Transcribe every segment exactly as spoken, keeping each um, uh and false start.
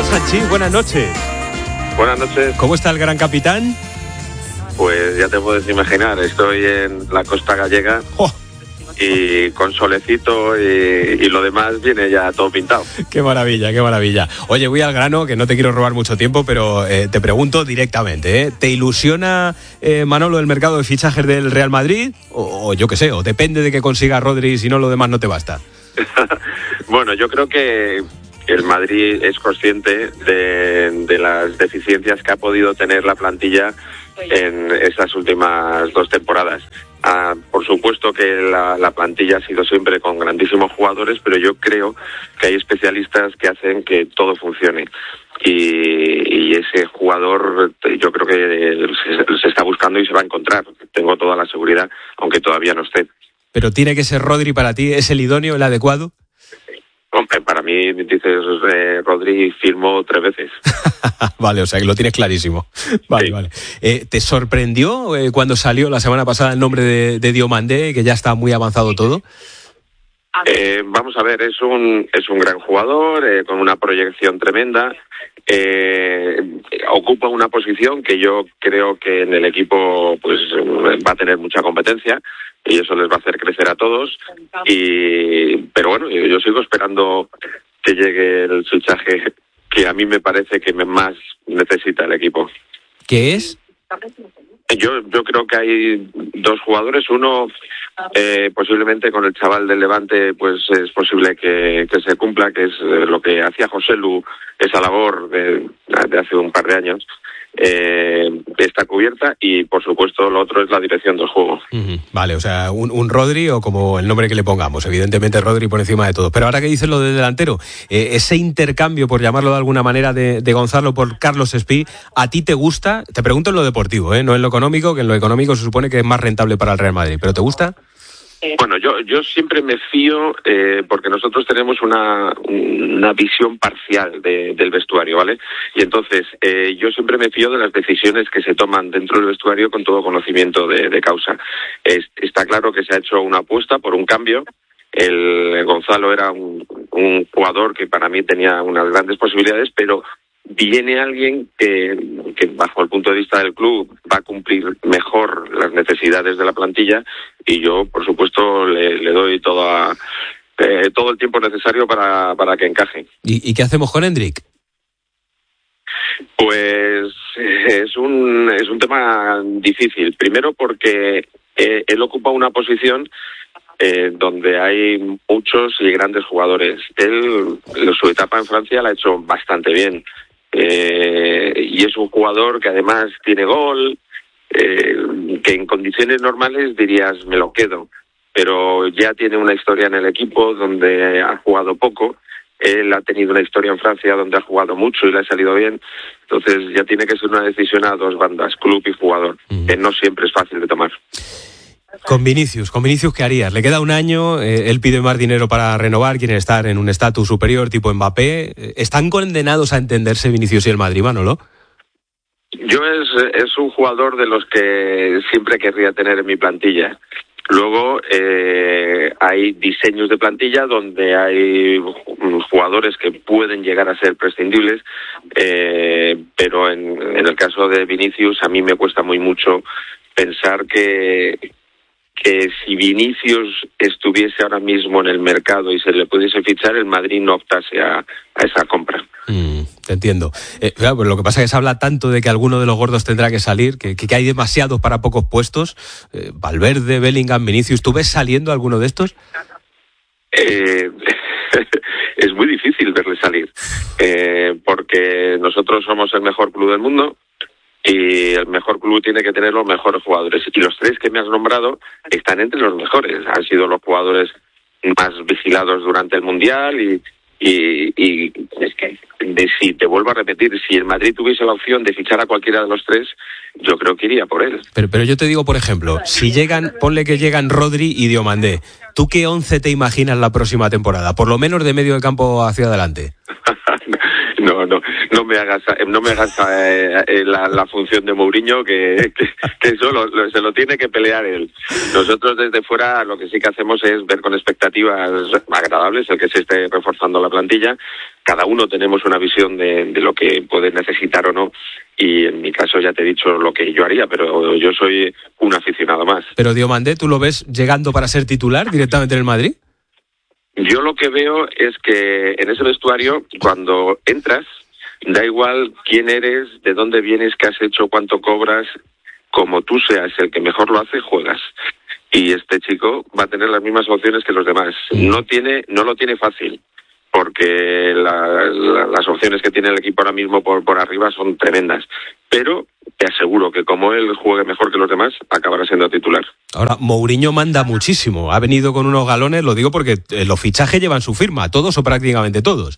Sanchís, buenas noches. Buenas noches. ¿Cómo está el gran capitán? Pues ya te puedes imaginar, estoy en la costa gallega oh. y con solecito y, y lo demás viene ya todo pintado. Qué maravilla, qué maravilla. Oye, voy al grano, que no te quiero robar mucho tiempo, pero eh, te pregunto directamente, ¿eh? ¿Te ilusiona, eh, Manolo, el mercado de fichajes del Real Madrid? O, o yo qué sé, o depende de que consiga Rodri, si no lo demás no te basta. Bueno, yo creo que el Madrid es consciente de, de las deficiencias que ha podido tener la plantilla en estas últimas dos temporadas. Ah, por supuesto que la, la plantilla ha sido siempre con grandísimos jugadores, pero yo creo que hay especialistas que hacen que todo funcione. Y, y ese jugador yo creo que se, se está buscando y se va a encontrar. Tengo toda la seguridad, aunque todavía no esté. ¿Pero tiene que ser Rodri para ti? ¿Es el idóneo, el adecuado? Hombre, para mí, dices, eh, Rodri firmó tres veces. Vale, o sea que lo tienes clarísimo. Vale, sí. vale. Eh, ¿Te sorprendió eh, cuando salió la semana pasada el nombre de, de Diomandé, que ya está muy avanzado todo? Eh, vamos a ver, es un es un gran jugador, eh, con una proyección tremenda. Eh, ocupa una posición que yo creo que en el equipo pues va a tener mucha competencia y eso les va a hacer crecer a todos. Y pero bueno, yo, yo sigo esperando que llegue el fichaje que a mí me parece que más necesita el equipo. ¿Qué es? Yo yo creo que hay dos jugadores. Uno, eh, posiblemente con el chaval del Levante, pues es posible que, que se cumpla, que es lo que hacía Joselu, esa labor de, de hace un par de años. Eh, está cubierta y por supuesto lo otro es la dirección del juego. Uh-huh. Vale, o sea, un, un Rodri o como el nombre que le pongamos, evidentemente Rodri por encima de todo. Pero ahora que dices lo del delantero, eh, ese intercambio, por llamarlo de alguna manera, de, de Gonzalo por Carlos Espí, ¿a ti te gusta? Te pregunto en lo deportivo, ¿eh? No en lo económico, que en lo económico se supone que es más rentable para el Real Madrid, ¿pero te gusta? Bueno, yo yo siempre me fío eh, porque nosotros tenemos una una visión parcial de, del vestuario, ¿vale? Y entonces eh, yo siempre me fío de las decisiones que se toman dentro del vestuario con todo conocimiento de, de causa. Es, está claro que se ha hecho una apuesta por un cambio. El Gonzalo era un, un jugador que para mí tenía unas grandes posibilidades, pero viene alguien que, que bajo el punto de vista del club va a cumplir mejor las necesidades de la plantilla y yo por supuesto le, le doy toda, eh, todo el tiempo necesario para, para que encaje. ¿Y, ¿Y qué hacemos con Hendrik? Pues es un, es un tema difícil, primero porque eh, él ocupa una posición Eh, donde hay muchos y grandes jugadores. Él, su etapa en Francia la ha hecho bastante bien. Eh, y es un jugador que además tiene gol, eh, que en condiciones normales dirías me lo quedo, pero ya tiene una historia en el equipo donde ha jugado poco. Él ha tenido una historia en Francia donde ha jugado mucho y le ha salido bien. Entonces ya tiene que ser una decisión a dos bandas, club y jugador, uh-huh. que no siempre es fácil de tomar. Con Vinicius, ¿con Vinicius qué harías? Le queda un año, eh, él pide más dinero para renovar, quiere estar en un estatus superior tipo Mbappé. ¿Están condenados a entenderse Vinicius y el Madrid, Manolo? Yo es, es un jugador de los que siempre querría tener en mi plantilla. Luego eh, hay diseños de plantilla donde hay jugadores que pueden llegar a ser prescindibles, eh, pero en, en el caso de Vinicius a mí me cuesta muy mucho pensar que... que si Vinicius estuviese ahora mismo en el mercado y se le pudiese fichar, el Madrid no optase a, a esa compra. Mm, te entiendo. Eh, claro, pues lo que pasa es que se habla tanto de que alguno de los gordos tendrá que salir, que, que hay demasiados para pocos puestos. Eh, Valverde, Bellingham, Vinicius, ¿tú ves saliendo alguno de estos? Eh, es muy difícil verle salir, eh, porque nosotros somos el mejor club del mundo, y el mejor club tiene que tener los mejores jugadores. Y los tres que me has nombrado están entre los mejores. Han sido los jugadores más vigilados durante el Mundial y, y, y es que de, si te vuelvo a repetir, si el Madrid tuviese la opción de fichar a cualquiera de los tres, yo creo que iría por él. Pero, pero yo te digo, por ejemplo, si llegan, ponle que llegan Rodri y Diomandé, ¿tú qué once te imaginas la próxima temporada? Por lo menos de medio de campo hacia adelante. No, no, no me hagas, no me hagas eh, eh, la, la función de Mourinho, que, que, que eso lo, lo, se lo tiene que pelear él. Nosotros desde fuera lo que sí que hacemos es ver con expectativas agradables el que se esté reforzando la plantilla. Cada uno tenemos una visión de, de lo que puede necesitar o no, y en mi caso ya te he dicho lo que yo haría, pero yo soy un aficionado más. Pero Diomandé, ¿tú lo ves llegando para ser titular directamente en el Madrid? Yo lo que veo es que en ese vestuario, cuando entras, da igual quién eres, de dónde vienes, qué has hecho, cuánto cobras, como tú seas el que mejor lo hace, juegas. Y este chico va a tener las mismas opciones que los demás. No tiene, no lo tiene fácil, porque la, la, las opciones que tiene el equipo ahora mismo por, por arriba son tremendas. Pero te aseguro que como él juegue mejor que los demás, acabará siendo titular. Ahora, Mourinho manda muchísimo. Ha venido con unos galones, lo digo porque los fichajes llevan su firma, todos o prácticamente todos.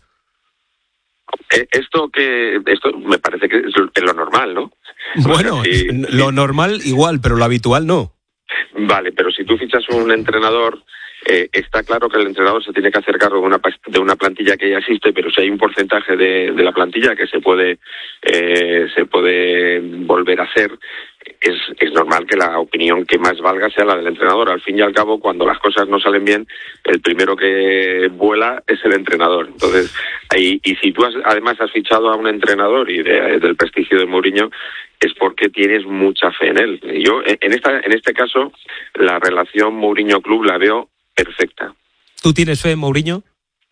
Esto que esto me parece que es lo normal, ¿no? Bueno, o sea, si, lo si... normal igual, pero lo habitual no. Vale, pero si tú fichas un entrenador, eh, está claro que el entrenador se tiene que hacer cargo de una, de una plantilla que ya existe, pero si hay un porcentaje de, de la plantilla que se puede eh, se puede volver a hacer, es, es normal que la opinión que más valga sea la del entrenador. Al fin y al cabo, cuando las cosas no salen bien, el primero que vuela es el entrenador. Entonces, ahí, y si tú has, además has fichado a un entrenador y de, del prestigio de Mourinho, es porque tienes mucha fe en él. Yo, en esta, en este caso, la relación Mourinho-Club la veo perfecta. ¿Tú tienes fe en Mourinho?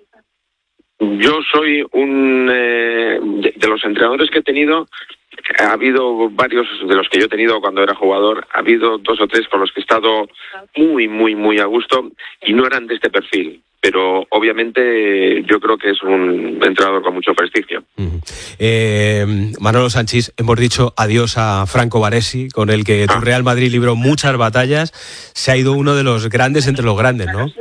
Yo soy un eh, de, de los entrenadores que he tenido. Ha habido varios de los que yo he tenido cuando era jugador, ha habido dos o tres con los que he estado muy, muy, muy a gusto y no eran de este perfil. Pero obviamente yo creo que es un entrenador con mucho prestigio. Uh-huh. eh, Manolo Sanchís, hemos dicho adiós a Franco Baresi, con el que tu ah. Real Madrid libró muchas batallas. Se ha ido uno de los grandes entre los grandes, ¿no?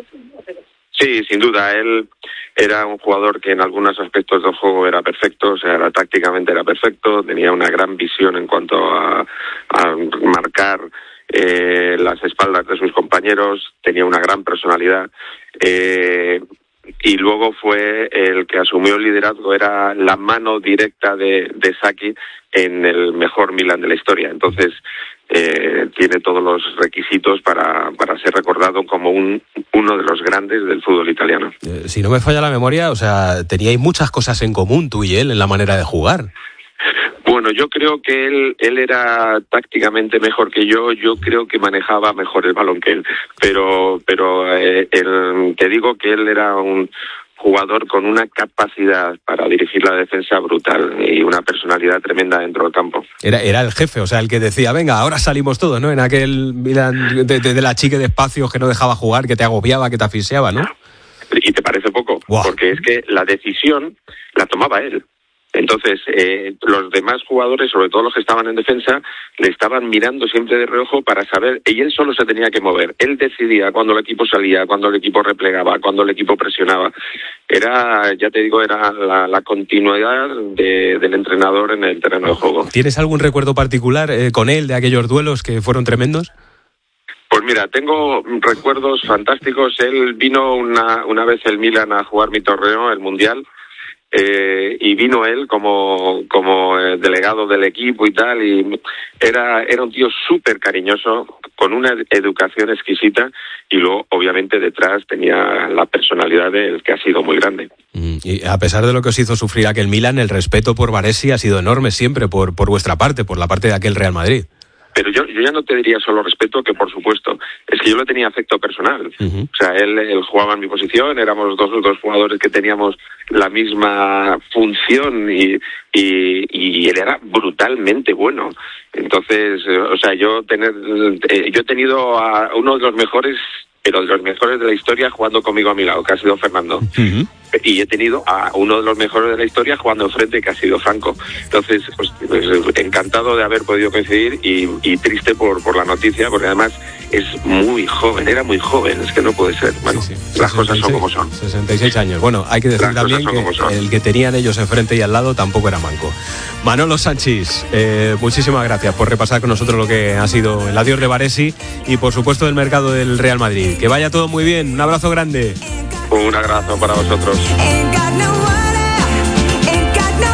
Sí, sin duda. Él era un jugador que en algunos aspectos del juego era perfecto, o sea, era, tácticamente era perfecto, tenía una gran visión en cuanto a, a marcar eh, las espaldas de sus compañeros, tenía una gran personalidad, eh, y luego fue el que asumió el liderazgo, era la mano directa de, de Sacchi en el mejor Milan de la historia. Entonces, Eh, tiene todos los requisitos para, para ser recordado como un uno de los grandes del fútbol italiano. Eh, si no me falla la memoria, o sea, teníais muchas cosas en común tú y él en la manera de jugar. Bueno, yo creo que él él era tácticamente mejor que yo, yo creo que manejaba mejor el balón que él, pero pero eh, él, te digo que él era un jugador con una capacidad para dirigir la defensa brutal y una personalidad tremenda dentro del campo. Era, era el jefe, o sea, el que decía, venga, ahora salimos todos, ¿no? En aquel Milan de, de, de la chique de espacios que no dejaba jugar, que te agobiaba, que te asfixiaba, ¿no? Y te parece poco, wow. Porque es que la decisión la tomaba él. Entonces, eh, los demás jugadores, sobre todo los que estaban en defensa, le estaban mirando siempre de reojo para saber, y él solo se tenía que mover. Él decidía cuando el equipo salía, cuando el equipo replegaba, cuando el equipo presionaba. Era, ya te digo, era la, la continuidad de, del entrenador en el terreno de juego. ¿Tienes algún recuerdo particular eh, con él de aquellos duelos que fueron tremendos? Pues mira, tengo recuerdos fantásticos. Él vino una, una vez el Milan a jugar mi torneo, el Mundial, Eh, y vino él como como eh, delegado del equipo y tal, y era era un tío súper cariñoso, con una educación exquisita, y luego obviamente detrás tenía la personalidad del que ha sido muy grande. Mm, y a pesar de lo que os hizo sufrir aquel Milan, el respeto por Baresi ha sido enorme siempre por, por vuestra parte, por la parte de aquel Real Madrid. Pero yo, yo ya no te diría solo respeto, que por supuesto, es que yo le tenía afecto personal. Uh-huh. O sea, él, él jugaba en mi posición, éramos dos dos jugadores que teníamos la misma función y, y, y él era brutalmente bueno. Entonces, o sea, yo tener, eh, yo he tenido a uno de los mejores, pero de los mejores de la historia jugando conmigo a mi lado, que ha sido Fernando. Uh-huh. Y he tenido a uno de los mejores de la historia jugando enfrente, que ha sido Franco. Entonces, pues, pues encantado de haber podido coincidir y, y triste por, por la noticia, porque además es muy joven, era muy joven, es que no puede ser. Bueno, sí, sí. Las cosas son como son. sesenta y seis años. Bueno, hay que decir las también que el que tenían ellos enfrente y al lado tampoco era manco. Manolo Sanchís, eh, muchísimas gracias por repasar con nosotros lo que ha sido el adiós de Baresi y por supuesto del mercado del Real Madrid. Que vaya todo muy bien, un abrazo grande. Un abrazo para vosotros.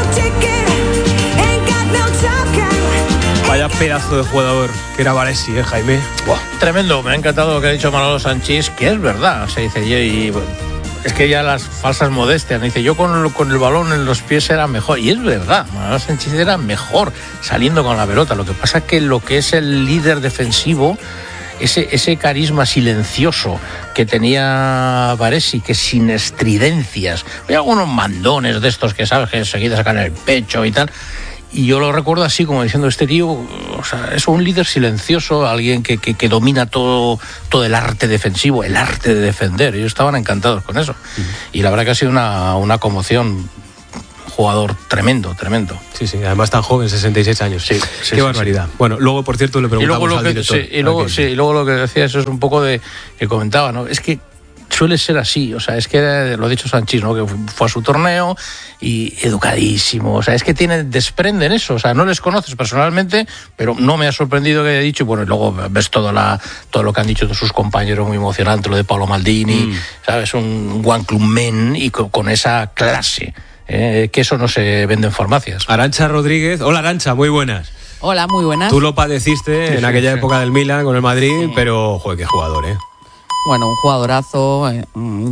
pedazo de jugador que era Baresi, ¿eh, Jaime? Buah, tremendo, me ha encantado lo que ha dicho Manolo Sanchís, que es verdad, se dice, yo y... es que ya las falsas modestias, dice, yo con, con el balón en los pies era mejor, y es verdad, Manolo Sanchís era mejor saliendo con la pelota, lo que pasa es que lo que es el líder defensivo, ese, ese carisma silencioso que tenía Baresi, que sin estridencias, había algunos mandones de estos que sabes que enseguida sacan el pecho y tal, y yo lo recuerdo así, como diciendo, este tío, o sea, es un líder silencioso, alguien que, que, que domina todo, todo el arte defensivo, el arte de defender. Ellos estaban encantados con eso. Uh-huh. Y la verdad que ha sido una, una conmoción. Jugador tremendo, tremendo. Sí, sí, además tan joven, sesenta y seis años. Sí, sí, qué sí, barbaridad. Sí. Bueno, luego, por cierto, le preguntamos y luego lo al que, director. Sí, y, luego, sí, y luego lo que decía, eso es un poco de que comentaba, ¿no? Es que suele ser así, o sea, es que lo ha dicho Sanchís, ¿no? Que fue a su torneo y educadísimo, o sea, es que tiene, desprenden eso, o sea, no les conoces personalmente, pero no me ha sorprendido que haya dicho, y bueno, y luego ves todo, la, todo lo que han dicho de sus compañeros, muy emocionante, lo de Paolo Maldini, mm. ¿sabes? Un one club men y con, con esa clase, eh, que eso no se vende en farmacias. Arantxa Rodríguez, hola Arantxa, muy buenas. Hola, muy buenas. Tú lo padeciste sí, en sí, aquella sí. época del Milan con el Madrid, sí. pero, joder, qué jugador, ¿eh? Bueno, un jugadorazo, eh,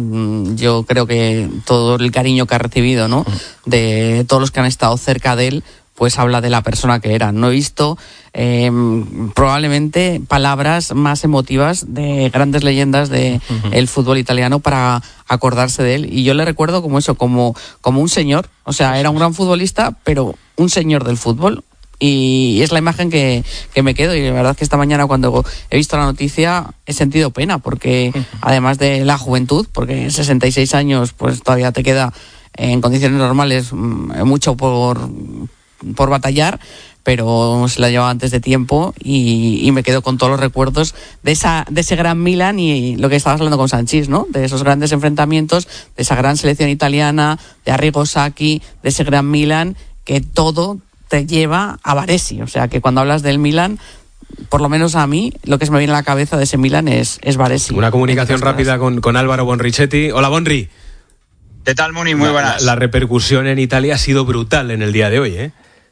yo creo que todo el cariño que ha recibido, ¿no? De todos los que han estado cerca de él, pues habla de la persona que era. No he visto eh, probablemente palabras más emotivas de grandes leyendas del uh-huh. fútbol italiano para acordarse de él. Y yo le recuerdo como eso, como, como un señor. O sea, era un gran futbolista, pero un señor del fútbol. Y es la imagen que, que me quedo, y la verdad que esta mañana cuando he visto la noticia he sentido pena, porque además de la juventud, porque sesenta y seis años pues todavía te queda en condiciones normales mucho por, por batallar, pero se la llevaba antes de tiempo y, y me quedo con todos los recuerdos de esa de ese gran Milan y lo que estabas hablando con Sanchís, ¿no? De esos grandes enfrentamientos, de esa gran selección italiana, de Arrigo Sacchi, de ese gran Milan, que todo te lleva a Baresi, o sea que cuando hablas del Milan, por lo menos a mí, lo que se me viene a la cabeza de ese Milan es, es Baresi. Una comunicación rápida con, con Álvaro Bonrichetti. Hola, Bonri. ¿Qué tal, Muni? Muy buenas. La, la repercusión en Italia ha sido brutal en el día de hoy, ¿eh?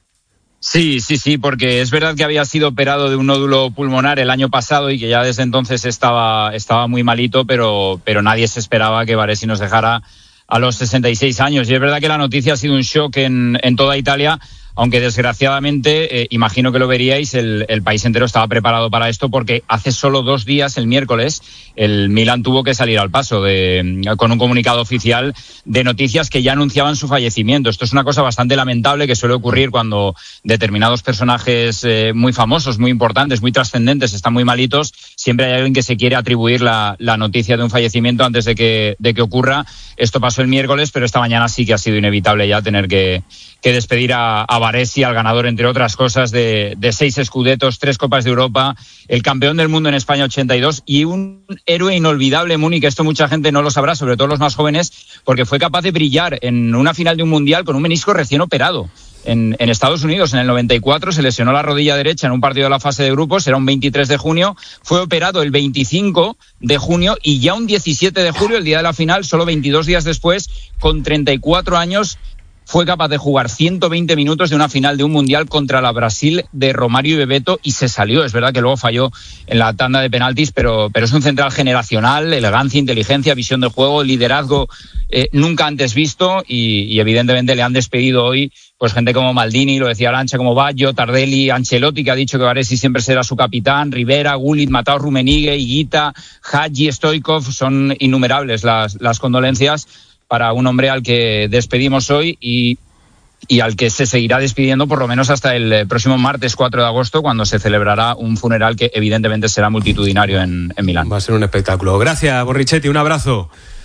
Sí, sí, sí, porque es verdad que había sido operado de un nódulo pulmonar el año pasado y que ya desde entonces estaba, estaba muy malito, pero, pero nadie se esperaba que Baresi nos dejara a los sesenta y seis años. Y es verdad que la noticia ha sido un shock en, en toda Italia, aunque desgraciadamente, eh, imagino que lo veríais, el, el país entero estaba preparado para esto, porque hace solo dos días, el miércoles, el Milan tuvo que salir al paso de, con un comunicado oficial de noticias que ya anunciaban su fallecimiento. Esto es una cosa bastante lamentable que suele ocurrir cuando determinados personajes eh, muy famosos, muy importantes, muy trascendentes, están muy malitos. Siempre hay alguien que se quiere atribuir la, la noticia de un fallecimiento antes de que, de que ocurra. Esto pasó el miércoles, pero esta mañana sí que ha sido inevitable ya tener que, que despedir a, a Baresi, al ganador, entre otras cosas, de, de seis escudetos, tres Copas de Europa, el campeón del mundo en España ochenta y dos y un héroe inolvidable, Muni, que esto mucha gente no lo sabrá, sobre todo los más jóvenes, porque fue capaz de brillar en una final de un mundial con un menisco recién operado. En, en Estados Unidos, en el noventa y cuatro, se lesionó la rodilla derecha en un partido de la fase de grupos, era un veintitrés de junio, fue operado el veinticinco de junio y ya un diecisiete de julio, el día de la final, solo veintidós días después, con treinta y cuatro años, fue capaz de jugar ciento veinte minutos de una final de un mundial contra la Brasil de Romário y Bebeto y se salió. Es verdad que luego falló en la tanda de penaltis, pero, pero es un central generacional, elegancia, inteligencia, visión de juego, liderazgo eh, nunca antes visto y, y evidentemente le han despedido hoy pues gente como Maldini, lo decía Arantxa, como Baggio, Tardelli, Ancelotti, que ha dicho que Baresi siempre será su capitán, Rivera, Gullit, Matao, Rummenigge, Higuita, Hagi, Stoichkov, son innumerables las, las condolencias para un hombre al que despedimos hoy y, y al que se seguirá despidiendo por lo menos hasta el próximo martes cuatro de agosto, cuando se celebrará un funeral que evidentemente será multitudinario en, en Milán. Va a ser un espectáculo. Gracias, Bonrichetti, un abrazo.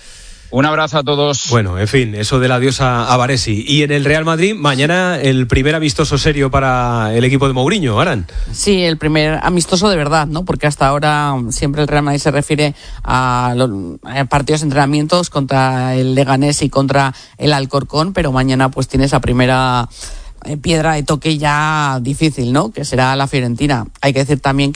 Un abrazo a todos. Bueno, en fin, eso del adiós a, a Baresi. Y en el Real Madrid, mañana el primer amistoso serio para el equipo de Mourinho, Aran. Sí, el primer amistoso de verdad, ¿no? Porque hasta ahora siempre el Real Madrid se refiere a los partidos de entrenamientos contra el Leganés y contra el Alcorcón, pero mañana pues tiene esa primera piedra de toque ya difícil, ¿no? Que será la Fiorentina. Hay que decir también que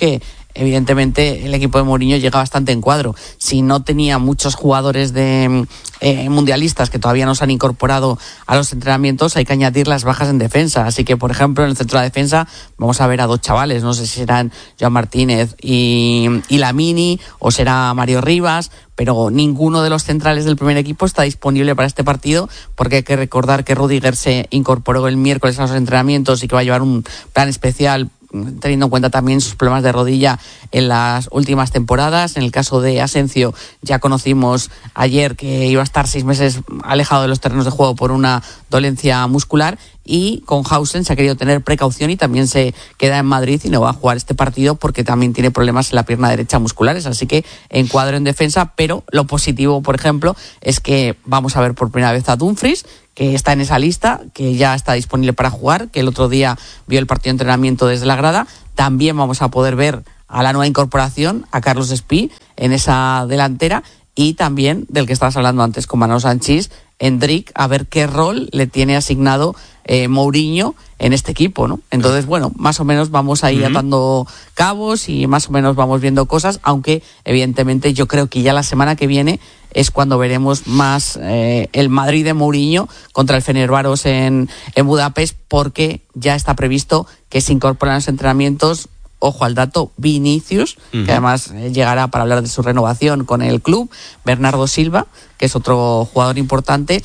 evidentemente el equipo de Mourinho llega bastante en cuadro. Si no tenía muchos jugadores de eh, mundialistas que todavía no se han incorporado a los entrenamientos, hay que añadir las bajas en defensa. Así que, por ejemplo, en el centro de la defensa vamos a ver a dos chavales, no sé si serán Joan Martínez y, y Lamini o será Mario Rivas, pero ninguno de los centrales del primer equipo está disponible para este partido, porque hay que recordar que Rudiger se incorporó el miércoles a los entrenamientos y que va a llevar un plan especial teniendo en cuenta también sus problemas de rodilla en las últimas temporadas. En el caso de Asensio, ya conocimos ayer que iba a estar seis meses alejado de los terrenos de juego por una dolencia muscular, y con Hausen se ha querido tener precaución y también se queda en Madrid y no va a jugar este partido porque también tiene problemas en la pierna derecha musculares, así que encuadro en defensa. Pero lo positivo, por ejemplo, es que vamos a ver por primera vez a Dumfries, que está en esa lista, que ya está disponible para jugar, que el otro día vio el partido de entrenamiento desde la grada. También vamos a poder ver a la nueva incorporación, a Carlos Espí, en esa delantera, y también del que estabas hablando antes con Manolo Sanchís, Endrick, a ver qué rol le tiene asignado eh, Mourinho en este equipo, ¿no? Entonces, bueno, más o menos vamos a ir uh-huh. atando cabos y más o menos vamos viendo cosas, aunque evidentemente yo creo que ya la semana que viene es cuando veremos más eh, el Madrid de Mourinho contra el Fenerbahçe en, en Budapest, porque ya está previsto que se incorporan los entrenamientos. Ojo al dato, Vinicius, uh-huh. que además llegará para hablar de su renovación con el club, Bernardo Silva, que es otro jugador importante,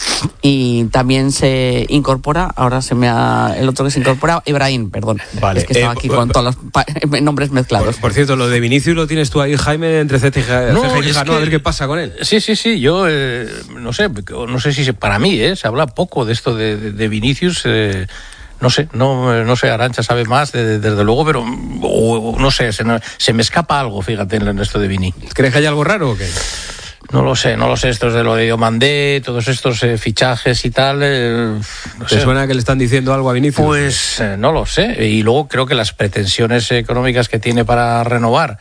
y también se incorpora, ahora se me ha, el otro que se incorpora, Ibrahim, perdón, vale. es que estaba eh, aquí con todos los pa- nombres mezclados. Por, por cierto, lo de Vinicius lo tienes tú ahí, Jaime, entre ceja y ceja, no, ceja y ceja, no, que, a ver qué pasa con él. Sí, sí, sí, yo eh, no sé, no sé si se, para mí eh, se habla poco de esto de, de, de Vinicius. Eh, No sé, no, no sé, Arantxa sabe más, de, de, desde luego, pero o, no sé, se, se me escapa algo, fíjate, en esto de Vini. ¿Crees que hay algo raro o qué? No lo sé, no lo sé, esto es de lo de Diomandé, todos estos eh, fichajes y tal. Eh, no ¿Te sé. suena que le están diciendo algo a Vinicius? Pues eh, no lo sé, y luego creo que las pretensiones económicas que tiene para renovar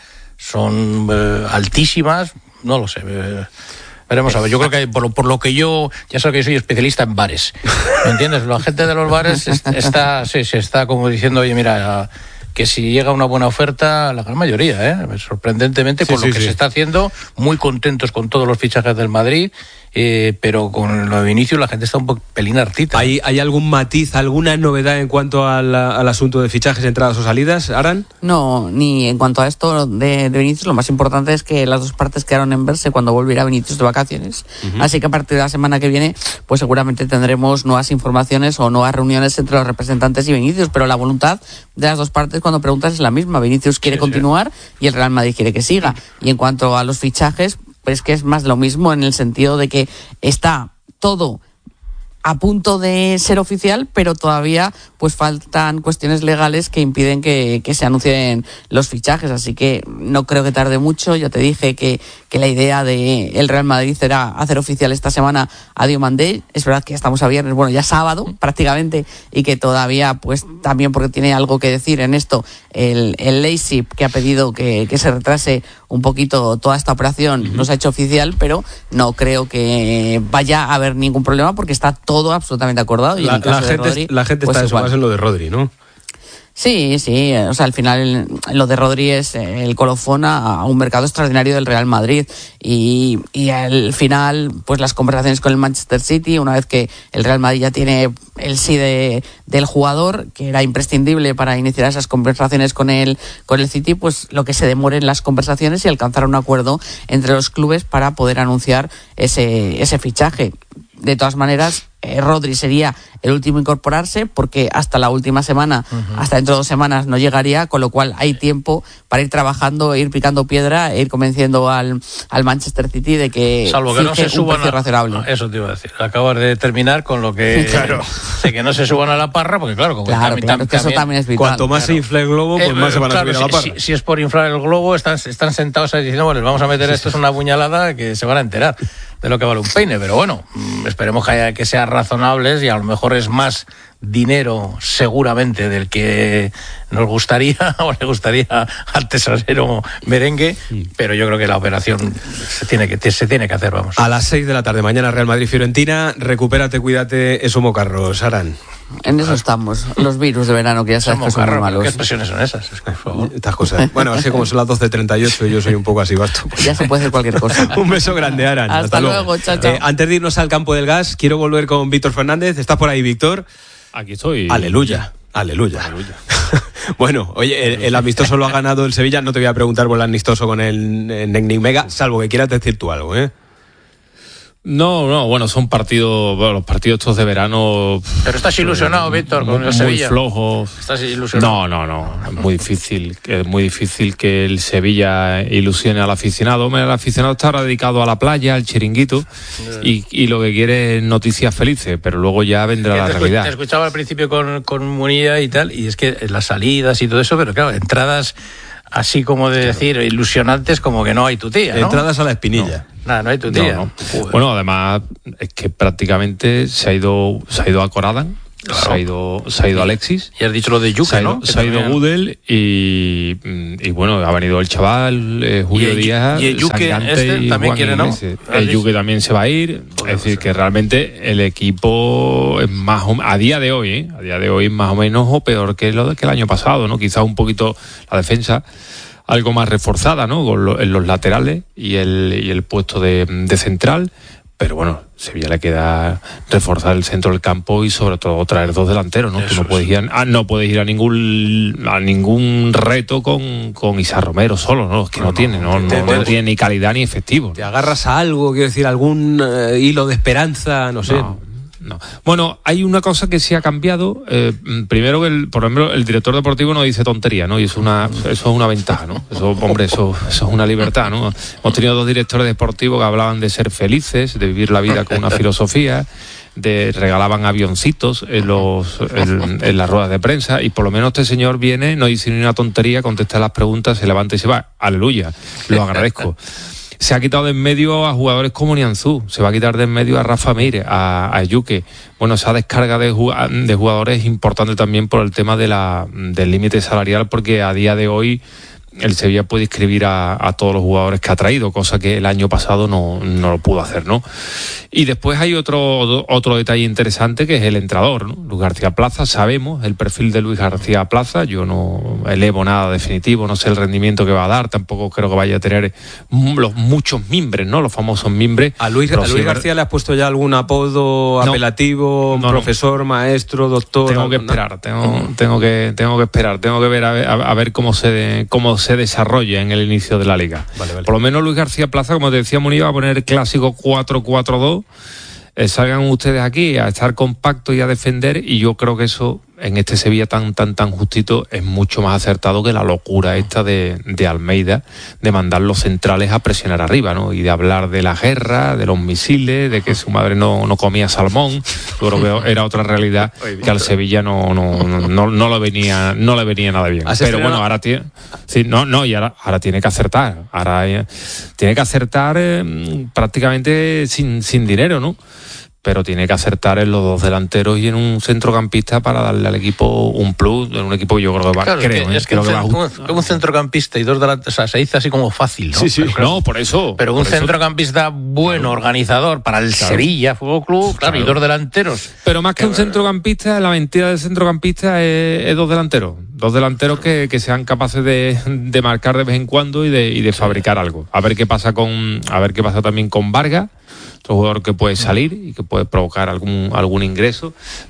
son eh, altísimas, no lo sé. Eh, Veremos a ver, yo creo que por lo, por lo que yo, ya sabes que yo soy especialista en bares, ¿me entiendes? La gente de los bares está, sí, sí, está como diciendo, oye, mira, que si llega una buena oferta, la gran mayoría, ¿eh? sorprendentemente, con sí, lo sí, que sí. se está haciendo, muy contentos con todos los fichajes del Madrid, eh, pero con lo de Vinicius la gente está un pelín hartita. ¿Hay, ¿Hay algún matiz, alguna novedad en cuanto al, al asunto de fichajes, entradas o salidas, Aran? No, ni en cuanto a esto de, de Vinicius, lo más importante es que las dos partes quedaron en verse cuando volviera Vinicius de vacaciones. Uh-huh. Así que a partir de la semana que viene, pues seguramente tendremos nuevas informaciones o nuevas reuniones entre los representantes y Vinicius, pero la voluntad de las dos partes, cuando preguntas, es la misma. Vinicius quiere sí, continuar sí. y el Real Madrid quiere que siga. Y en cuanto a los fichajes, pues que es más de lo mismo, en el sentido de que está todo a punto de ser oficial, pero todavía pues faltan cuestiones legales que impiden que, que se anuncien los fichajes, así que no creo que tarde mucho. Ya te dije que, que la idea de el Real Madrid era hacer oficial esta semana a Diomandé. Es verdad que estamos a viernes, bueno, ya sábado prácticamente, y que todavía pues también, porque tiene algo que decir en esto el, el Leipzig, que ha pedido que, que se retrase un poquito toda esta operación, uh-huh. no se ha hecho oficial, pero no creo que vaya a haber ningún problema porque está todo todo absolutamente acordado. Y la, en caso la, de gente, Rodri, la gente pues está más en lo de Rodri, ¿no? Sí, sí, o sea, al final lo de Rodri es el colofón a, a un mercado extraordinario del Real Madrid y, y al final, pues las conversaciones con el Manchester City, una vez que el Real Madrid ya tiene el sí de, del jugador, que era imprescindible para iniciar esas conversaciones con el, con el City, pues lo que se demore en las conversaciones y alcanzar un acuerdo entre los clubes para poder anunciar ese, ese fichaje. De todas maneras, eh, Rodri sería el último a incorporarse porque hasta la última semana, uh-huh. hasta dentro de dos semanas no llegaría, con lo cual hay tiempo para ir trabajando, ir picando piedra e ir convenciendo al, al Manchester City de que salvo que no se suban a, razonable. Eso te iba a decir. Acabas de terminar con lo que claro. sé que no se suban a la parra, porque claro, como claro, también, claro, también, eso también es vital. Cuanto más claro. se infle el globo, pues eh, más se van claro, a subir si, a la parra. Si, si es por inflar el globo, están, están sentados ahí diciendo, bueno, les vamos a meter sí, esto, sí. es una puñalada que se van a enterar de lo que vale un peine, pero bueno, esperemos que, haya, que sean razonables y a lo mejor es más dinero seguramente del que nos gustaría o le gustaría al tesorero merengue, pero yo creo que la operación se tiene que, se tiene que hacer, vamos. A las seis de la tarde, mañana Real Madrid-Fiorentina, recupérate, cuídate, Esumo Carros, Aran. En eso estamos. Los virus de verano, que ya sabes que son muy malos. ¿Qué expresiones son esas? Es que, por favor. Estas cosas. Bueno, así como son las doce treinta y ocho, yo soy un poco así basto. Pues ya se puede hacer cualquier cosa. Un beso grande, Aran. Hasta, Hasta luego, luego. Chao, chao. Eh, antes de irnos al campo del gas, quiero volver con Víctor Fernández. ¿Estás por ahí, Víctor? Aquí estoy. Aleluya. Aleluya. Aleluya. Bueno, oye, el, el amistoso lo ha ganado el Sevilla. No te voy a preguntar por el amistoso con el Necnic Mega, salvo que quieras decir tú algo, ¿eh? No, no, bueno, son partidos, bueno, los partidos estos de verano. Pero estás ilusionado, Víctor, con muy, el Sevilla. Muy flojos. Estás ilusionado. No, no, no, es muy difícil, es muy difícil que el Sevilla ilusione al aficionado. Hombre, el aficionado está ahora dedicado a la playa, al chiringuito, y, y lo que quiere es noticias felices, pero luego ya vendrá la te realidad. Te escuchaba al principio con, con Munilla y tal, y es que las salidas y todo eso, pero claro, entradas así como de decir, ilusionantes, como que no hay tu tía, ¿no? Entradas a la Espinilla. No, nada, no hay tu tía. No, no. Bueno, además es que prácticamente se ha ido, se ha ido a Coradan, claro. se ha ido, se ha ido Alexis. Y has dicho lo de Yuke, se ha ido, ¿no? Se ha ido Gudel y, y bueno, ha venido el chaval, eh, Julio y el, Díaz, y el Yuke este y también Juan quiere, ¿no? El Yuke también se va a ir. Es decir, que realmente el equipo es más o, a día de hoy, ¿eh? a día de hoy es más o menos o peor que lo de que el año pasado, ¿no? Quizás un poquito la defensa algo más reforzada, ¿no? Con lo, en los laterales y el, y el puesto de, de central, pero bueno, Sevilla le queda reforzar el centro del campo y sobre todo traer dos delanteros, ¿no? Tú no puedes ir a, no puedes ir a ningún a ningún reto con, con Isa Romero solo, ¿no? Es que no, no tiene, no, no, no, no tiene ni calidad ni efectivo. Te agarras a algo, quiero decir, algún uh, hilo de esperanza, no sé. No. No. Bueno, hay una cosa que sí ha cambiado. Eh, primero, que el, por ejemplo, el director deportivo no dice tontería, ¿no? Y es una, eso es una ventaja, ¿no? Eso, hombre, eso, eso es una libertad, ¿no? Hemos tenido dos directores deportivos que hablaban de ser felices, de vivir la vida con una filosofía, de regalaban avioncitos en los en, en las ruedas de prensa, y por lo menos este señor viene, no dice ni una tontería, contesta las preguntas, se levanta y se va. Aleluya, lo agradezco. Se ha quitado de en medio a jugadores como Nianzú, se va a quitar de en medio a Rafa Mire, a, a Yuke. Bueno, esa descarga de, de jugadores es importante también por el tema de la, del límite salarial, porque a día de hoy el Sevilla puede inscribir a, a todos los jugadores que ha traído, cosa que el año pasado no, no lo pudo hacer, ¿no? Y después hay otro, otro detalle interesante, que es el entrenador, ¿no? Luis García Plaza, sabemos el perfil de Luis García Plaza, yo no elevo nada definitivo, no sé el rendimiento que va a dar, tampoco creo que vaya a tener los muchos mimbres, ¿no? Los famosos mimbres. ¿A Luis, a Luis si García le has puesto ya algún apodo no, apelativo, no, profesor, no. maestro, doctor? Tengo que esperar, tengo, tengo, que, tengo que esperar, tengo que ver a ver, a ver cómo se... Cómo se desarrolla en el inicio de la liga. Vale, vale. Por lo menos Luis García Plaza, como te decía Munir, va a poner el clásico cuatro cuatro dos. Eh, salgan ustedes aquí a estar compactos y a defender, y yo creo que eso en este Sevilla tan tan tan justito es mucho más acertado que la locura esta de, de Almeida, de mandar los centrales a presionar arriba, ¿no? Y de hablar de la guerra, de los misiles, de que su madre no, no comía salmón. Yo creo que era otra realidad que al Sevilla no no, no, no, no le venía no le venía nada bien. Pero bueno, ahora tiene sí, no no y ahora, ahora tiene que acertar, ahora eh, tiene que acertar eh, prácticamente sin sin dinero, ¿no? Pero tiene que acertar en los dos delanteros y en un centrocampista para darle al equipo un plus, en un equipo que yo creo que va, claro, creo, es que, ¿eh? es que, creo un, que va un, un centrocampista y dos delanteros, o sea, se dice así como fácil, ¿no? Sí, sí, pero, no, por eso. Pero por un eso. centrocampista bueno, claro, organizador para el claro. Sevilla Fútbol Club, claro, claro, y dos delanteros. Pero más que, que un centrocampista, la mentira del centrocampista es, es dos delanteros. Dos delanteros que, que sean capaces de, de marcar de vez en cuando y de, y de fabricar algo. A ver qué pasa con, a ver qué pasa también con Vargas, otro jugador que puede salir y que puede provocar algún algún ingreso,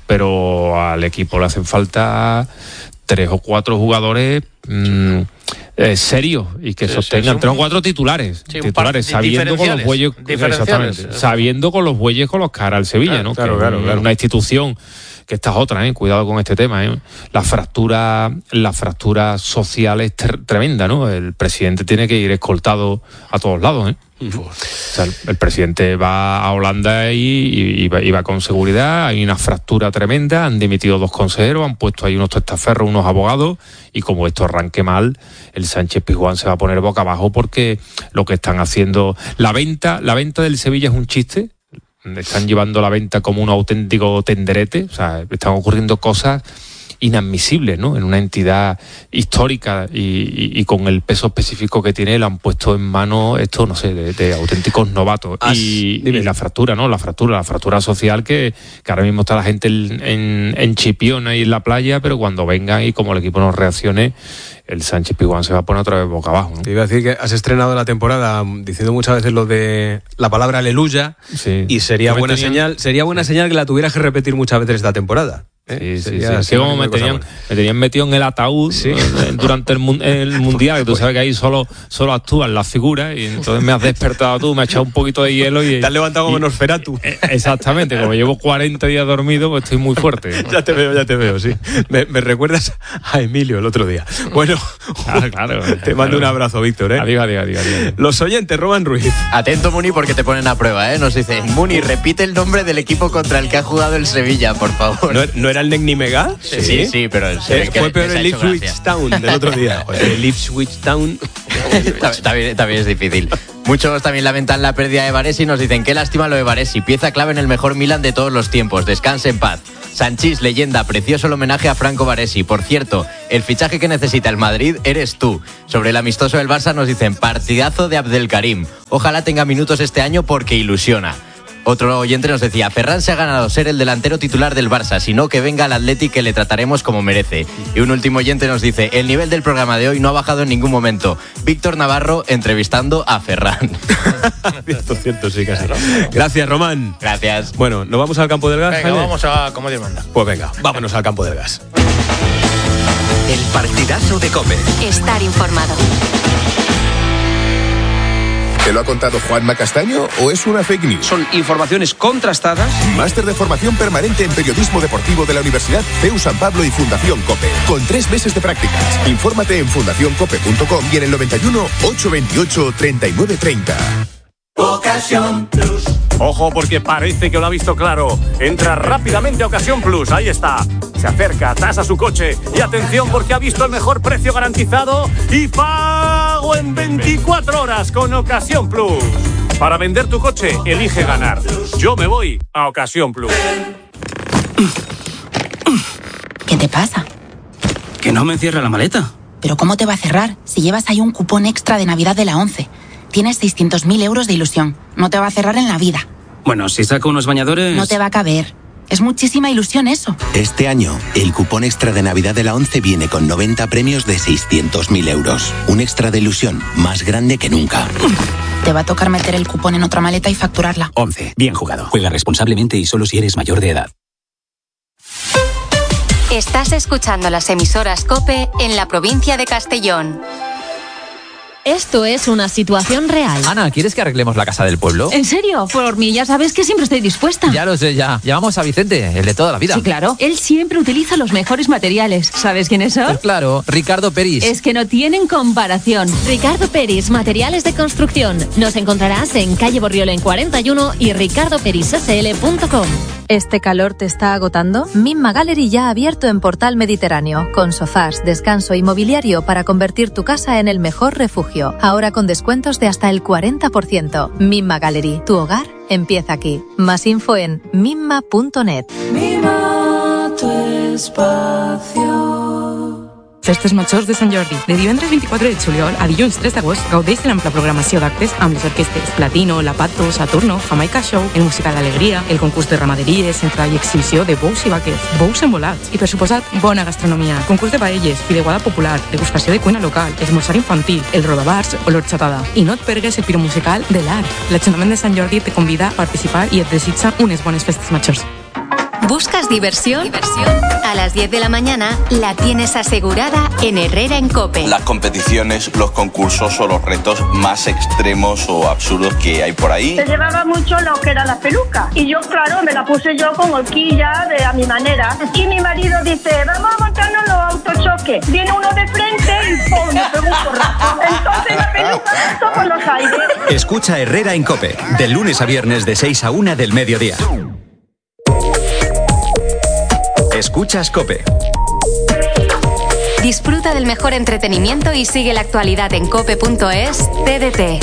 pero al equipo le hacen falta tres o cuatro jugadores mmm, eh, serios y que sí, sostengan sí, tres o cuatro titulares, sí, titulares sabiendo con los bueyes, exactamente, sabiendo con los bueyes con los caras al Sevilla, claro, ¿no? Claro, que claro, claro. Una institución que esta es otra, ¿eh? Cuidado con este tema, ¿eh? La fractura, la fractura social es ter- tremenda, ¿no? El presidente tiene que ir escoltado a todos lados, ¿eh? Uh-huh. O sea, el, el presidente va a Holanda y, y, y, va, y va con seguridad. Hay una fractura tremenda, han dimitido dos consejeros, han puesto ahí unos testaferros, unos abogados, y como esto arranque mal, el Sánchez Pizjuán se va a poner boca abajo, porque lo que están haciendo, la venta, la venta del Sevilla es un chiste. Están llevando la venta como un auténtico tenderete, o sea, están ocurriendo cosas inadmisibles, ¿no? En una entidad histórica y, y, y con el peso específico que tiene, lo han puesto en manos esto, no sé, de, de auténticos novatos. As, y, y la fractura, ¿no? La fractura, la fractura social que, que ahora mismo está la gente en, en, en Chipiona y en la playa, pero cuando vengan y como el equipo no reaccione, el Sánchez Pizjuán se va a poner otra vez boca abajo, ¿no? Te iba a decir que has estrenado la temporada diciendo muchas veces lo de la palabra aleluya, sí. Y sería buena tenían... señal, señal, sería buena sí. señal que la tuvieras que repetir muchas veces esta temporada. ¿Eh? Sí, sí, sí. Es que como me tenían, me tenían metido en el ataúd ¿sí? durante el, el mundial, que tú sabes que ahí solo, solo actúan las figuras, y entonces me has despertado tú, me has echado un poquito de hielo y... Te has levantado como Nosferatu. Exactamente, como llevo cuarenta días dormido, pues estoy muy fuerte. Ya te veo, ya te veo, sí. Me, me recuerdas a Emilio el otro día. Bueno, ah, claro, te claro. mando un abrazo, Víctor. ¿eh? Adiós, adiós, adiós, adiós. Los oyentes, Román Ruiz. Atento, Muni, porque te ponen a prueba, ¿eh? Nos dicen, Muni, repite el nombre del equipo contra el que ha jugado el Sevilla, por favor. ¿No, ¿no era el Necni Mega? Sí, sí, sí, pero eh, fue peor el Ipswich Town del otro día. El Ipswich Town también, también es difícil. Muchos también lamentan la pérdida de Baresi y nos dicen, qué lástima lo de Baresi, pieza clave en el mejor Milan de todos los tiempos, descanse en paz. Sanchís, leyenda, precioso el homenaje a Franco Baresi. Por cierto, el fichaje que necesita el Madrid eres tú. Sobre el amistoso del Barça nos dicen, partidazo de Abdelkarim. Ojalá tenga minutos este año porque ilusiona. Otro oyente nos decía, Ferran se ha ganado ser el delantero titular del Barça, sino que venga al Atleti que le trataremos como merece. Y un último oyente nos dice, el nivel del programa de hoy no ha bajado en ningún momento. Víctor Navarro entrevistando a Ferran. Cierto, cierto, sí, casi. Gracias, Román. Gracias. Bueno, ¿nos vamos al campo del gas? Venga, Jaime? Vamos a como Dios manda. Pues venga, vámonos al campo del gas. El partidazo de COPE. Estar informado. ¿Te lo ha contado Juanma Castaño o es una fake news? Son informaciones contrastadas. Máster de formación permanente en periodismo deportivo de la Universidad C E U San Pablo y Fundación COPE. Con tres meses de prácticas. Infórmate en fundación cope punto com y en el noventa y uno, ochocientos veintiocho, treinta y nueve treinta. Ocasión Plus. Ojo, porque parece que lo ha visto claro. Entra rápidamente a Ocasión Plus. Ahí está. Se acerca, tasa su coche. Y atención, porque ha visto el mejor precio garantizado y pago en veinticuatro horas con Ocasión Plus. Para vender tu coche, elige ganar. Yo me voy a Ocasión Plus. ¿Qué te pasa? Que no me cierra la maleta. ¿Pero cómo te va a cerrar si llevas ahí un cupón extra de Navidad de la ONCE? Tienes seiscientos mil euros de ilusión. No te va a cerrar en la vida. Bueno, si saco unos bañadores... No te va a caber. Es muchísima ilusión eso. Este año, el cupón extra de Navidad de la ONCE viene con noventa premios de seiscientos mil euros. Un extra de ilusión más grande que nunca. Te va a tocar meter el cupón en otra maleta y facturarla. ONCE. Bien jugado. Juega responsablemente y solo si eres mayor de edad. Estás escuchando las emisoras COPE en la provincia de Castellón. Esto es una situación real. Ana, ¿quieres que arreglemos la casa del pueblo? ¿En serio? Por mí ya sabes que siempre estoy dispuesta. Ya lo sé, ya. Llamamos a Vicente, el de toda la vida. Sí, claro. Él siempre utiliza los mejores materiales. ¿Sabes quiénes son? Pues claro, Ricardo Peris. Es que no tienen comparación. Ricardo Peris, materiales de construcción. Nos encontrarás en calle Borriol en cuarenta y uno y ricardo peris s l punto com. ¿Este calor te está agotando? Mimma Gallery ya ha abierto en Portal Mediterráneo, con sofás, descanso y mobiliario para convertir tu casa en el mejor refugio. Ahora con descuentos de hasta el cuarenta por ciento. Mimma Gallery, tu hogar empieza aquí. Más info en mimma punto net. Mima tu espacio. Festes Majors de Sant Jordi. De divendres vint-i-quatre de juliol a dilluns tres d'agost gaudeix de l'ampla programació d'actes amb les orquestes Platino, La Pato, Saturno, Jamaica Show, el musical Alegria, el concurs de ramaderies, entrada i exhibició de bous i vaques, bous envolats i, per suposat, bona gastronomia, concurs de paelles, fideuada popular, degustació de cuina local, esmorzar infantil, el rodabars o l'horchatada. I no et pergues el piromusical de l'Arc. L'Ajuntament de Sant Jordi te convida a participar i et desitja unes bones festes majors. ¿Buscas diversión? ¿Diversión? A las diez de la mañana la tienes asegurada en Herrera en COPE. Las competiciones, los concursos o los retos más extremos o absurdos que hay por ahí. Se llevaba mucho lo que era la peluca. Y yo, claro, me la puse yo con horquilla de a mi manera. Y mi marido dice, vamos a montarnos los autochoques. Viene uno de frente y ¡pum! Me pegó un porrazo. Entonces la peluca saltó por los aires. Escucha Herrera en COPE. De lunes a viernes de seis a una del mediodía. Escuchas COPE. Disfruta del mejor entretenimiento y sigue la actualidad en cope punto es. T D T.